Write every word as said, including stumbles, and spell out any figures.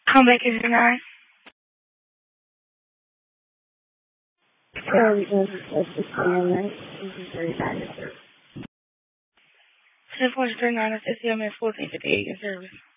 How big is your nine? So this is the standard. This is very bad. ten four three nine is S C M S fourteen fifty eight in service.